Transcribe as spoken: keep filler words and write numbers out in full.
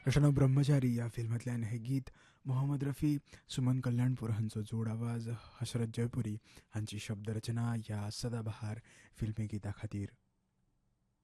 अशानं ब्रह्मचारी या फिल्मांतल्यान हे गीत मोहम्मद रफी, सुमन कल्याणपूर हांचो जोड आवाज, हसरत जयपुरी हांची शब्दरचना ह्या सदाबहार फिल्मी गिता खातीर